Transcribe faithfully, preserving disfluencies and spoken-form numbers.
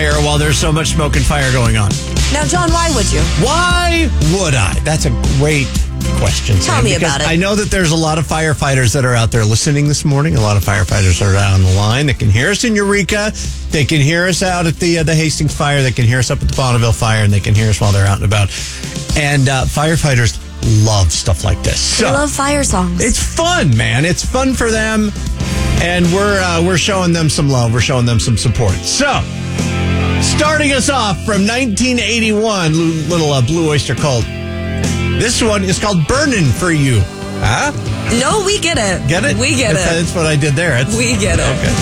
fire while there's so much smoke and fire going on? Now, John, why would you? Why would I? That's a great question. Tell Sam, me because about it. I know that there's a lot of firefighters that are out there listening this morning. A lot of firefighters are out on the line. They can hear us in Eureka. They can hear us out at the uh, the Hastings fire. They can hear us up at the Bonneville fire, and they can hear us while they're out and about. And uh, firefighters love stuff like this. So, I love fire songs. it's fun, man. It's fun for them, and we're uh, we're showing them some love. We're showing them some support. So, starting us off from nineteen eighty-one, little uh, Blue Oyster Cult. This one is called "Burnin' for You." Huh? No, we get it. Get it? We get that's, it. That's what I did there. It's, We get it. Okay.